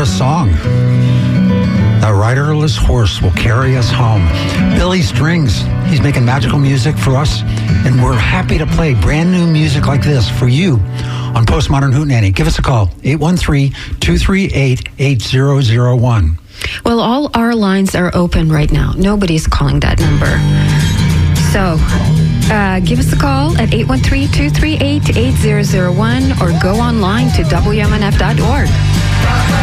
a song. The riderless horse will carry us home. Billy Strings, he's making magical music for us, and we're happy to play brand new music like this for you on Postmodern Hootenanny. Give us a call, 813-238-8001. Well, all our lines are open right now. Nobody's calling that number. So give us a call at 813-238-8001 or go online to WMNF.org.